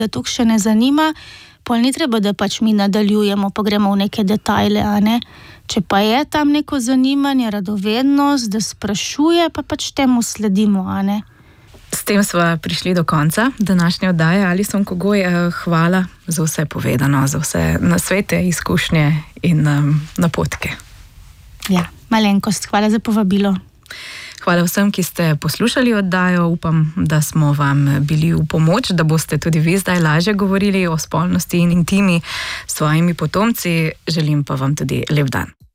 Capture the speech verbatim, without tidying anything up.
da to še ne zanima, pol ni treba, da pač mi nadaljujemo, pa gremo v neke detajle, a ne. Če pa je tam neko zanimanje, radovednost, da sprašuje, pa pač temu sledimo, a ne. S tem sva prišli do konca današnje oddaje. Alison Kogoj, hvala za vse povedano, za vse nasvete, izkušnje in um, napotke. Ja, malenkost, hvala za povabilo. Hvala vsem, ki ste poslušali oddajo. Upam, da smo vam bili v pomoč, da boste tudi vi zdaj lažje govorili o spolnosti in intimi s svojimi potomci. Želim pa vam tudi lep dan.